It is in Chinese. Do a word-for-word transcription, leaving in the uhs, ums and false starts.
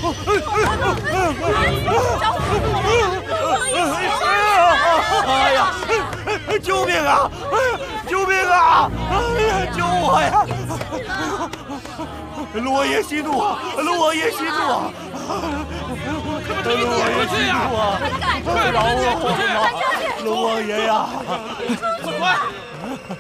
哎呀！救命啊！救命啊！哎呀，救我呀！罗爷息怒啊！罗爷息怒啊！罗爷息怒啊！饶我吧，龙王爷呀！ 快快！